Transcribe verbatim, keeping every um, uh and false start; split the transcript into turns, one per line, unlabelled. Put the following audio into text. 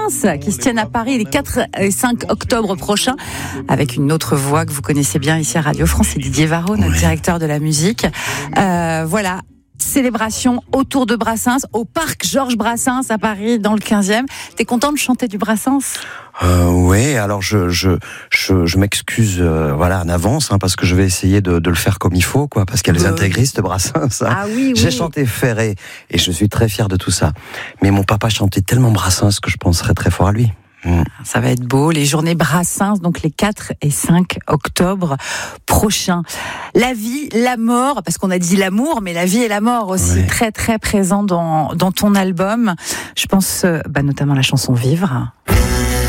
Brassens qui se tiennent à Paris les quatre et cinq octobre prochains avec une autre voix que vous connaissez bien ici à Radio France, c'est Didier Varro, notre oui. directeur de la musique. Euh, voilà. Célébration autour de Brassens, au parc Georges Brassens à Paris, dans le quinzième. T'es content de chanter du Brassens ?
Euh, oui, alors je je je, je m'excuse, euh, voilà, en avance, hein, parce que je vais essayer de, de le faire comme il faut, quoi, parce qu'il y a les intégristes de Brassens. Hein.
Ah oui, oui.
J'ai chanté Ferré et je suis très fier de tout ça. Mais mon papa chantait tellement Brassens que je penserais très fort à lui. Mmh.
Ça va être beau, les journées Brassens, donc les quatre et cinq octobre prochains. La vie, la mort, parce qu'on a dit l'amour, mais la vie et la mort aussi, ouais. très très présent dans, dans ton album. Je pense bah, notamment à la chanson Vivre.